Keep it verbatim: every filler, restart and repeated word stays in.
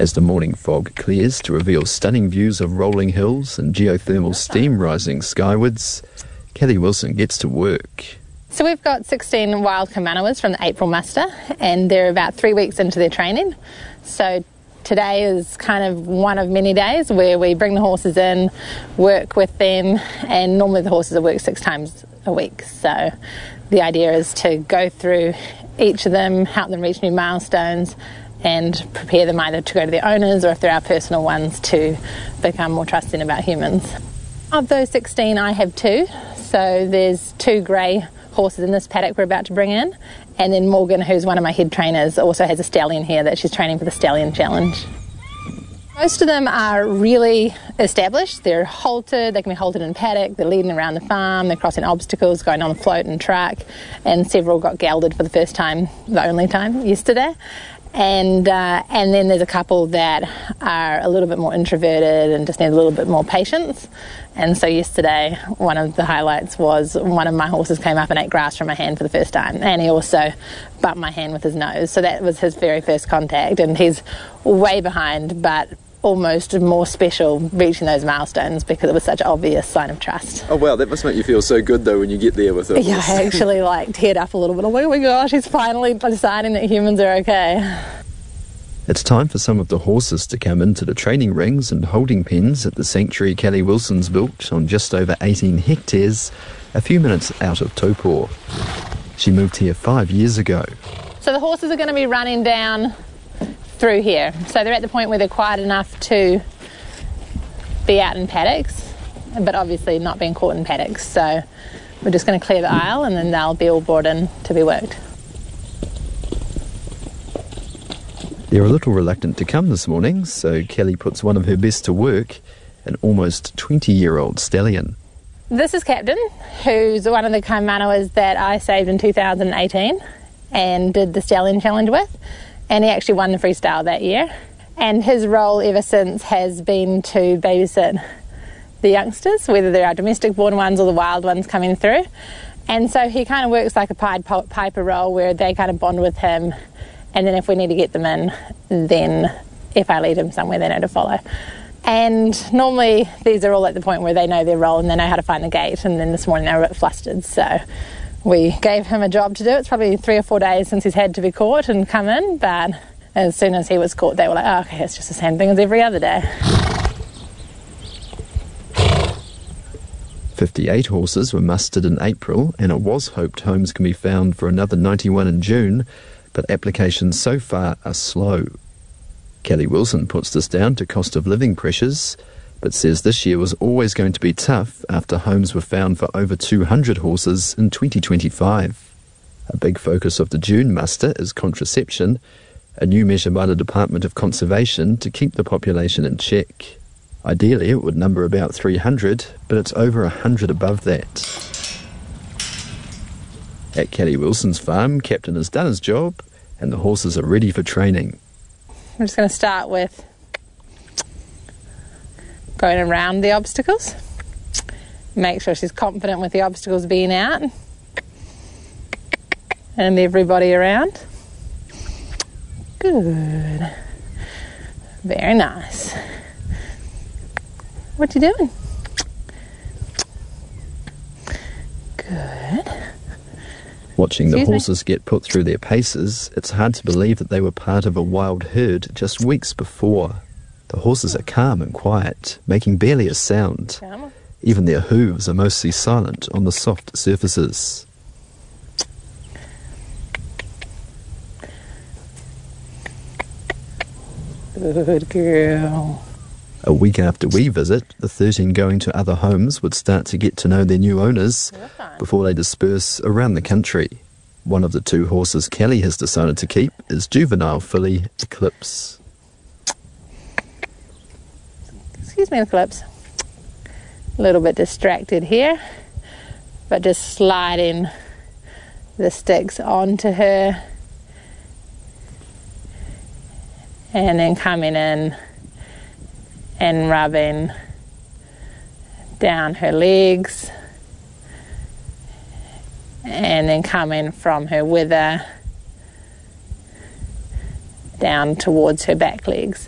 As the morning fog clears to reveal stunning views of rolling hills and geothermal steam rising skywards, Kelly Wilson gets to work. So we've got sixteen wild Kumanoas from the April muster, and they're about three weeks into their training. So today is kind of one of many days where we bring the horses in, work with them, and normally the horses are worked six times a week. So the idea is to go through each of them, help them reach new milestones, and prepare them either to go to their owners or, if there are personal ones, to become more trusting about humans. Of those sixteen, I have two. So there's two grey horses in this paddock we're about to bring in, and then Morgan, who's one of my head trainers, also has a stallion here that she's training for the Stallion Challenge. Most of them are really established. They're halted, they can be halted in paddock, they're leading around the farm, they're crossing obstacles, going on the float and track, and several got gelded for the first time, the only time, yesterday. And uh, and then there's a couple that are a little bit more introverted and just need a little bit more patience. And so yesterday, one of the highlights was one of my horses came up and ate grass from my hand for the first time, and he also bumped my hand with his nose. So that was his very first contact, and he's way behind, but almost more special reaching those milestones because it was such an obvious sign of trust. Oh wow, that must make you feel so good though when you get there with it. Yeah, I actually like teared up a little bit. Oh my gosh, he's finally deciding that humans are okay. It's time for some of the horses to come into the training rings and holding pens at the sanctuary Kelly Wilson's built on just over eighteen hectares, a few minutes out of Taupō. She moved here five years ago. So the horses are going to be running down through here. So they're at the point where they're quiet enough to be out in paddocks, but obviously not being caught in paddocks. So we're just going to clear the aisle and then they'll be all brought in to be worked. They're a little reluctant to come this morning, so Kelly puts one of her best to work, an almost twenty-year-old stallion. This is Captain, who's one of the Kumanoas that I saved in two thousand eighteen and did the Stallion Challenge with. And he actually won the freestyle that year. And his role ever since has been to babysit the youngsters, whether they're our domestic born ones or the wild ones coming through. And so he kind of works like a Pied Piper role where they kind of bond with him, and then if we need to get them in, then if I lead them somewhere, they know to follow. And normally these are all at the point where they know their role and they know how to find the gate, and then this morning they were a bit flustered, so we gave him a job to do. It's probably three or four days since he's had to be caught and come in, but as soon as he was caught, they were like, oh, okay, it's just the same thing as every other day. fifty-eight horses were mustered in April, and it was hoped homes can be found for another ninety-one in June, but applications so far are slow. Kelly Wilson puts this down to cost of living pressures, but says this year was always going to be tough after homes were found for over two hundred horses in twenty twenty-five. A big focus of the June muster is contraception, a new measure by the Department of Conservation to keep the population in check. Ideally it would number about three hundred, but it's over one hundred above that. At Kelly Wilson's farm, Captain has done his job and the horses are ready for training. I'm just going to start with going around the obstacles. Make sure she's confident with the obstacles being out. And everybody around. Good. Very nice. What you doing? Good. Watching the Excuse horses me? get put through their paces, it's hard to believe that they were part of a wild herd just weeks before. The horses are calm and quiet, making barely a sound. Even their hooves are mostly silent on the soft surfaces. Good girl. A week after we visit, the thirteen going to other homes would start to get to know their new owners before they disperse around the country. One of the two horses Kelly has decided to keep is juvenile filly Eclipse. Excuse me, Eclipse. A little bit distracted here, but just sliding the sticks onto her and then coming in and rubbing down her legs and then coming from her wither down towards her back legs.